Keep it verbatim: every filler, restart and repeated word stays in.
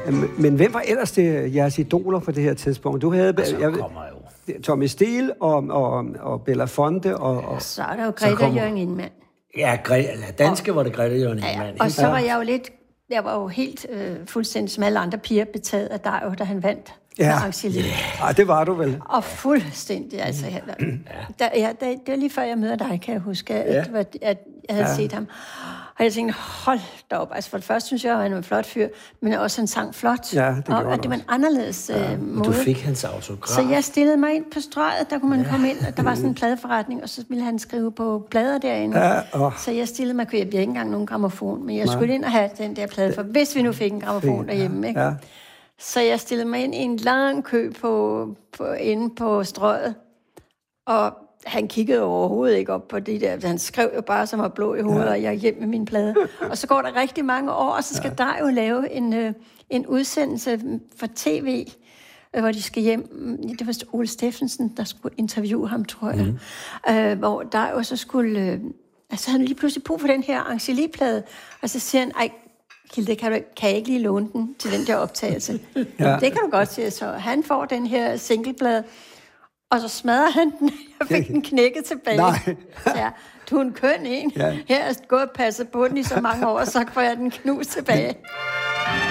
Men hvem var ellers det, jeres idoler på det her tidspunkt? Du havde... Altså, jeg, kommer jo. Tommy Steele og, og, og Bella Fonte og... og så er der jo Grete kommer... Jørgen Ingemann. Ja, Gre- danske og, var det Grete Jørgen Ingemann. Ja, og så var jeg jo lidt... Jeg var jo helt øh, fuldstændig som alle andre piger betaget af dig, da han vandt. Ja, yeah. det var du vel. Og fuldstændig, altså. Ja. Der, ja, der, det var lige før jeg møder dig, kan jeg huske, at, ja. at, at jeg havde ja. set ham. Og jeg tænkte, hold da op. Altså for det første synes jeg, at han var en flot fyr, men også han sang flot. Ja, det og, og det var en anderledes ja. uh, måde. Du fik hans autograf. Så jeg stillede mig ind på strøget, der kunne man ja. komme ind, og der var sådan en pladeforretning, og så ville han skrive på plader derinde. Ja, oh. Så jeg stillede mig, jeg havde ikke engang nogen grammofon, men jeg Nej. skulle ind og have den der plade, for hvis vi nu fik en grammofon derhjemme, ikke? Ja. Så jeg stillede mig ind i en lang kø på, på, inde på strøget, og han kiggede overhovedet ikke op på det der. Han skrev jo bare, som var blå i hovedet, ja. og jeg hjem med min plade. Og så går der rigtig mange år, og så skal ja. der jo lave en, øh, en udsendelse for tv, øh, hvor de skal hjem. Det var Ole Steffensen, der skulle interviewe ham, tror jeg. Mm. Øh, hvor der jo så skulle... Øh, altså, han lige pludselig brug for den her Angélique-plade, og så siger han, ej, Hilde, kan, du, kan jeg ikke lige låne den til den der optagelse? Ja. Det kan du godt sige. Så han får den her singleplade, og så smadrer han den. Jeg fik den knækket tilbage. Nej. Ja, du er en køn en. Ja. Her er gået og passet på den i så mange år, så får jeg den knust tilbage.